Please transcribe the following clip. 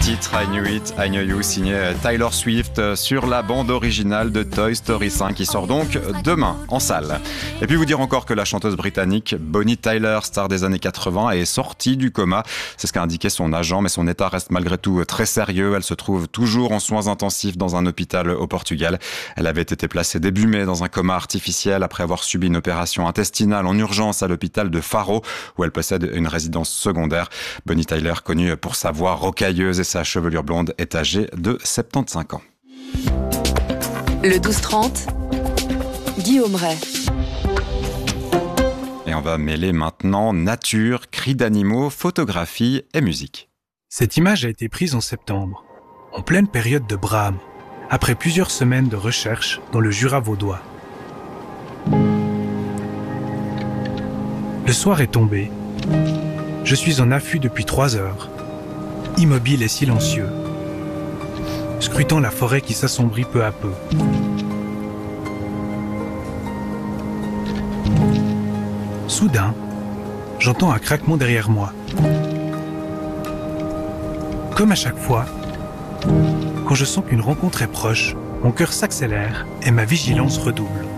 titre I Knew It, I Know You, signé Taylor Swift sur la bande originale de Toy Story 5 qui sort donc demain en salle. Et puis vous dire encore que la chanteuse britannique Bonnie Tyler, star des années 80, est sortie du coma. C'est ce qu'a indiqué son agent, mais son état reste malgré tout très sérieux. Elle se trouve toujours en soins intensifs dans un hôpital au Portugal. Elle avait été placée début mai dans un coma artificiel après avoir subi une opération intestinale en urgence à l'hôpital de Faro, où elle possède une résidence secondaire. Bonnie Tyler, connue pour sa voix rocailleuse et sa chevelure blonde, est âgée de 75 ans. Le 12-30, Guillaume Ray. Et on va mêler maintenant nature, cris d'animaux, photographie et musique. Cette image a été prise en septembre, en pleine période de brame, après plusieurs semaines de recherche dans le Jura vaudois. Le soir est tombé. Je suis en affût depuis 3 heures, immobile et silencieux, scrutant la forêt qui s'assombrit peu à peu. Soudain, j'entends un craquement derrière moi. Comme à chaque fois, quand je sens qu'une rencontre est proche, mon cœur s'accélère et ma vigilance redouble.